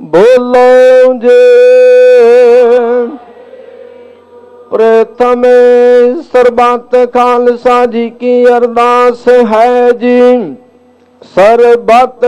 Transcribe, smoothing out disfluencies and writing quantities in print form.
बोलो जे प्रथम सरबत खालसा जी की अरदास है जी। सरबत